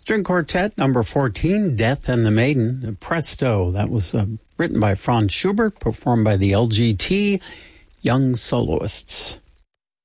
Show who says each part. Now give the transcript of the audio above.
Speaker 1: String Quartet, number 14, Death and the Maiden, Presto. That was written by Franz Schubert, performed by the LGT Young Soloists.